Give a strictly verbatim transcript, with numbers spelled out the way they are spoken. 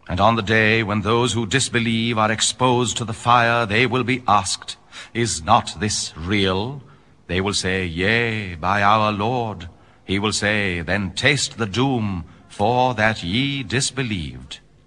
And on the day when those who disbelieve are exposed to the fire, they will be asked, is not this real? They will say, yea, by our Lord. He will say, then taste the doom, for that ye disbelieved.